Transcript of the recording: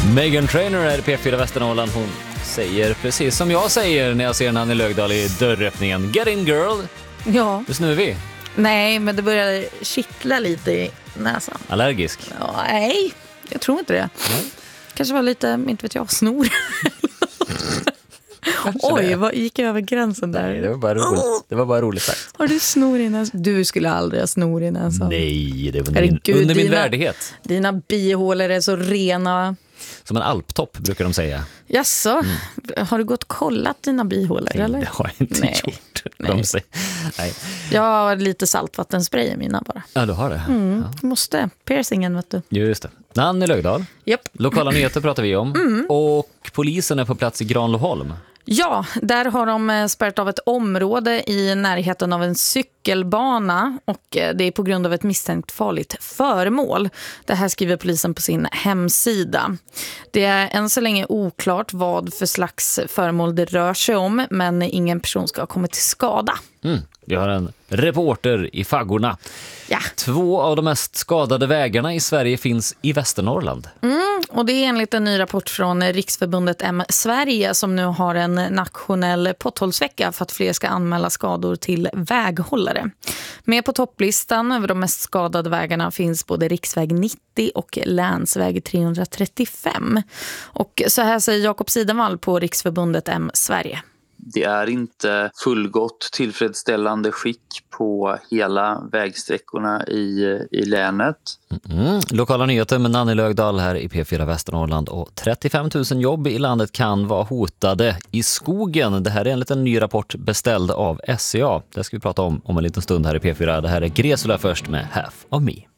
Meghan Trainor är P4 Västernorrland. Hon säger precis som jag säger när jag ser Nanny Lögdahl i dörröppningen. Get in girl! Ja. Hur snuvig? Nej, men det börjar kittla lite i näsan. Allergisk? Ja, nej, jag tror inte det. Nej. Kanske var lite, inte vet jag, snor. Oj, vad gick jag över gränsen där? Nej, det var bara roligt sagt. Har du snor i näsan? Du skulle aldrig ha snor i näsan. Nej, det var Herregud, under min värdighet. Dina bihålor är så rena. Som en alptopp brukar de säga. Jaså, har du gått och kollat dina bihålor? Nej, eller? det har jag inte gjort. De säger, nej. Jag har lite saltvattenspray i mina bara. Ja, du har det. Ja. Måste. Piercingen, vet du. Just det. Nanny Lögdahl. Japp. Lokala nyheter pratar vi om. Och polisen är på plats i Granloholm. Ja, där har de spärrat av ett område i närheten av en cykelbana och det är på grund av ett misstänkt farligt föremål. Det här skriver polisen på sin hemsida. Det är än så länge oklart vad för slags föremål det rör sig om, men ingen person ska ha kommit till skada. Vi har en reporter i faggorna. Ja. 2 av de mest skadade vägarna i Sverige finns i Västernorrland. Och det är enligt en ny rapport från Riksförbundet M Sverige som nu har en nationell potthållsvecka för att fler ska anmäla skador till väghållare. Med på topplistan över de mest skadade vägarna finns både riksväg 90 och länsväg 335. Och så här säger Jakob Sidenvall på Riksförbundet M Sverige. Det är inte fullgott tillfredsställande skick på hela vägsträckorna i länet. Lokala nyheter med Nanny Lögdahl här i P4 Västernorrland, och 35 000 jobb i landet kan vara hotade i skogen. Det här är enligt en ny rapport beställd av SCA. Det ska vi prata om en liten stund här i P4. Det här är Gresula först med Half of Me.